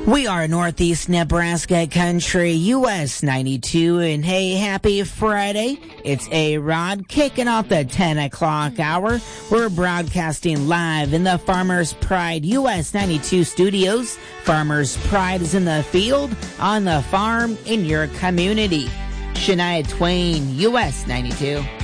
We are Northeast Nebraska Country, US 92, and hey, happy Friday. It's A-Rod kicking off the 10 o'clock hour. We're broadcasting live in the Farmers Pride US 92 studios. Farmers Pride is in the field, on the farm, in your community. Shania Twain, US 92.